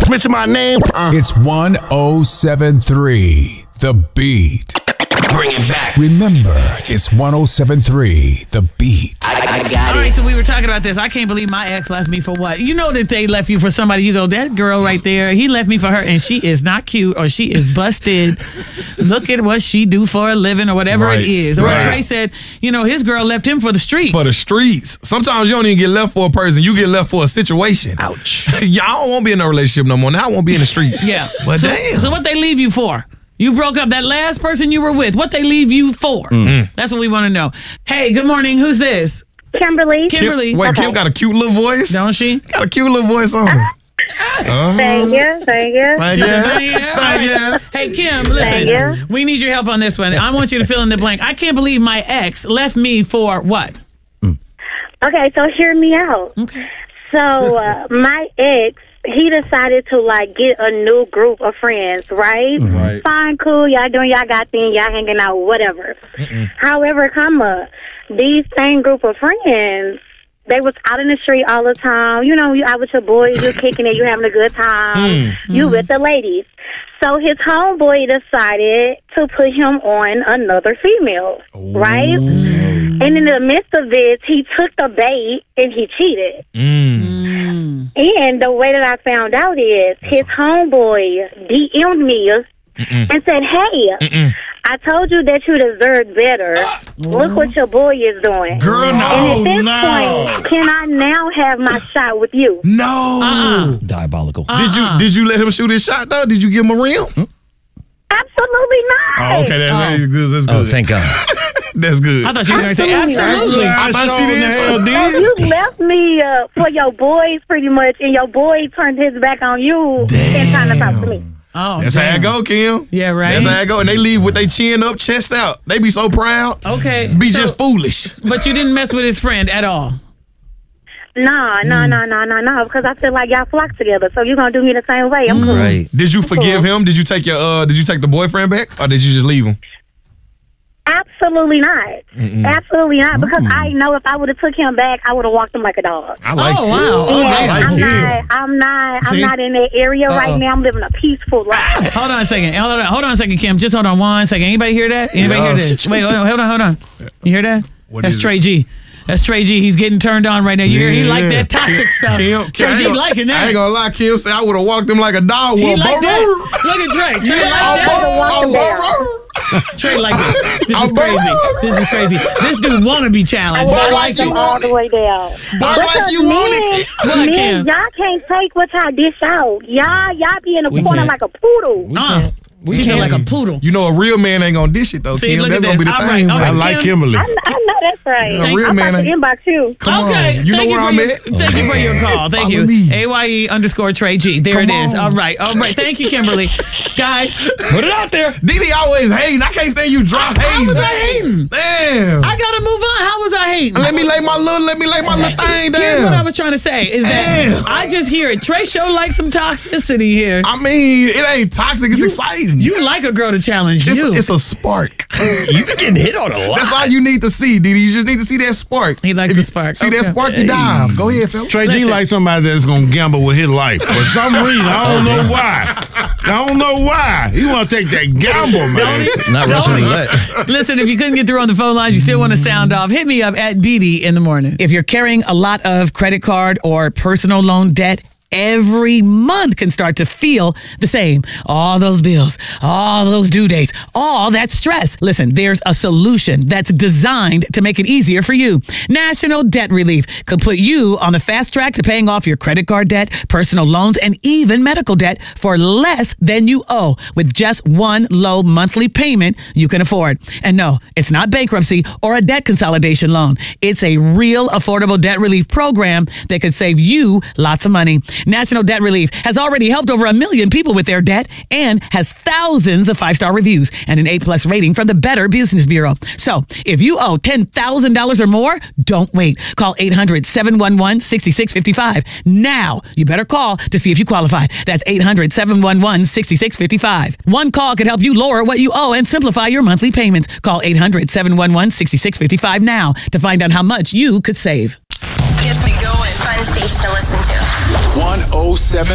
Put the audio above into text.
Mention my name. It's 1073 The Beat. Bring it back. Remember, it's 1073 The Beat. I got it. All right, so we were talking about this. I can't believe my ex left me for what? You know that they left you for somebody. You go, that girl right there, he left me for her, and she is not cute, or she is busted. Look at what she do for a living, or whatever it is. Or Trey said, his girl left him for the streets. For the streets. Sometimes you don't even get left for a person. You get left for a situation. Ouch. Y'all won't be in a relationship no more. Now I won't be in the streets. Yeah. But damn. So what they leave you for? You broke up that last person you were with. What they leave you for? That's what we want to know. Hey, good morning. Who's this? Kimberly. Kimberly. Wait, Kim got a cute little voice? Don't she? Got a cute little voice on her. Thank you. Thank you. Hey, Kim, listen. We need your help on this one. I want you to fill in the blank. I can't believe my ex left me for what? Okay, so hear me out. Okay. So my ex, he decided to get a new group of friends, right? Right. Fine, cool. Y'all doing y'all got thing, y'all hanging out, whatever. However, these same group of friends, they was out in the street all the time. You out with your boys, you kicking it, you having a good time. You with the ladies. So his homeboy decided to put him on another female, right? And in the midst of this, he took the bait and he cheated. And the way that I found out is his homeboy DM'd me and said, hey, I told you that you deserved better. Look what your boy is doing. Girl, no. And at this point, can I now have my shot with you? No. Diabolical. Did you let him shoot his shot, though? Did you give him a rim? Absolutely not. Oh, okay, that's good. That's good. Oh, thank God. That's good. I thought she was going to say absolutely. I thought she did. So you left me for your boys pretty much, and your boy turned his back on you and trying to talk to me. Oh, That's how it go, Kim. Yeah, right. That's how it go. And they leave with their chin up, chest out. They be so proud. Okay. Be just foolish. But you didn't mess with his friend at all. No, because I feel like y'all flock together, so you're gonna do me the same way. I'm cool. Right. Did you forgive him? Did you take the boyfriend back, or did you just leave him? Absolutely not. Absolutely not, because I know if I would have took him back, I would have walked him like a dog. I like Oh, wow. Yeah, Okay. I'm not in that area right now. I'm living a peaceful life. Hold on a second. Hold on a second, Kim. Just hold on 1 second. Anybody hear that? Anybody hear this? Wait, hold on. You hear that? That's Trey G. That's Trey G. He's getting turned on right now. You hear? He like that toxic stuff. Trey G liking that. I ain't gonna lie, Kim. Say I would have walked him like a dog. He like that. Look at Trey. Trey like that. Trey like that. This is crazy. This dude wanna be challenged. I like you. All the way down. Like you want it. Men, y'all can't take what y'all dish out. Y'all be in the corner like a poodle. She feel like a poodle. You know, a real man ain't gonna dish it though, See, Kim. look That's at gonna be the this. thing. All right, I like Kim. Kimberly. I know that's right. A real I'm man about to ain't. inbox you. Come Okay. on. You know where I'm at. Thank you for your call. Thank you. AYE_Trey G. There it is. All right. Thank you, Kimberly. Guys, put it out there. Didi always hating. I can't stand you drop hating. How was I hating? Damn. I gotta move on. How was I hating? Let me lay my little thing down. Here's what I was trying to say is that I just hear it. Trey show like some toxicity here. I mean, it ain't toxic. It's exciting. You like a girl to challenge you. It's a spark. You be getting hit on a lot. That's all you need to see, Didi. You just need to see that spark. He likes the spark. See that spark, you dive. Go ahead, fella. Trey G like somebody that's gonna gamble with his life for some reason. I don't know why. He want to take that gamble, man. Not Russian roulette. Listen, if you couldn't get through on the phone lines, you still want to sound off, hit me up at Didi in the morning. If you're carrying a lot of credit card or personal loan debt, every month can start to feel the same. All those bills, all those due dates, all that stress. Listen, there's a solution that's designed to make it easier for you. National Debt Relief could put you on the fast track to paying off your credit card debt, personal loans, and even medical debt for less than you owe with just one low monthly payment you can afford. And no, it's not bankruptcy or a debt consolidation loan. It's a real affordable debt relief program that could save you lots of money. National Debt Relief has already helped over 1 million people with their debt and has thousands of 5-star reviews and an A+ rating from the Better Business Bureau. So if you owe $10,000 or more, don't wait. Call 800-711-6655. Now, you better call to see if you qualify. That's 800-711-6655. One call could help you lower what you owe and simplify your monthly payments. Call 800-711-6655 now to find out how much you could save. Gets me going. Fun station to listen to. 107